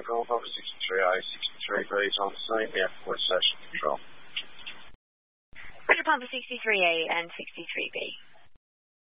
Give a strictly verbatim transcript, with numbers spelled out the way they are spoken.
Golf over sixty-three A, sixty-three B is on scene, yeah, for station control. Roger, Papa sixty-three A and sixty-three B.